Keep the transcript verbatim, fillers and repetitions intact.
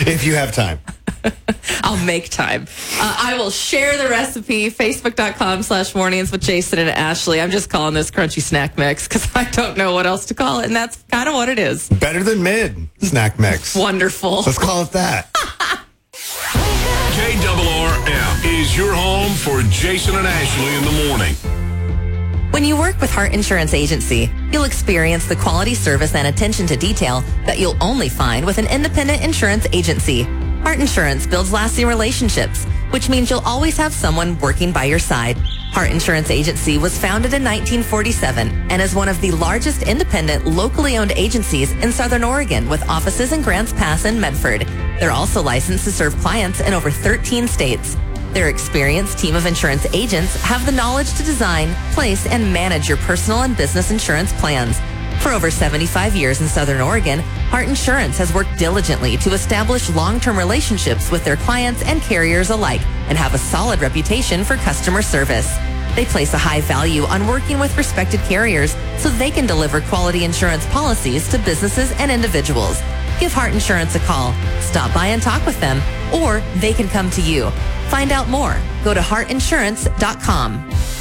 If you have time. I'll make time. Uh, I will share the recipe, facebook.com slash mornings with Jason and Ashley. I'm just calling this crunchy snack mix because I don't know what else to call it, and that's kind of what it is. Better than mid snack mix. Wonderful. Let's call it that. K R R M is your home for Jason and Ashley in the morning. When you work with Hart Insurance Agency, you'll experience the quality service and attention to detail that you'll only find with an independent insurance agency. Hart Insurance builds lasting relationships, which means you'll always have someone working by your side. Hart Insurance Agency was founded in nineteen forty-seven and is one of the largest independent, locally owned agencies in Southern Oregon with offices in Grants Pass and Medford. They're also licensed to serve clients in over thirteen states. Their experienced team of insurance agents have the knowledge to design, place, and manage your personal and business insurance plans. For over seventy-five years in Southern Oregon, Hart Insurance has worked diligently to establish long-term relationships with their clients and carriers alike and have a solid reputation for customer service. They place a high value on working with respected carriers so they can deliver quality insurance policies to businesses and individuals. Give Hart Insurance a call, stop by and talk with them, or they can come to you. Find out more. Go to heart insurance dot com.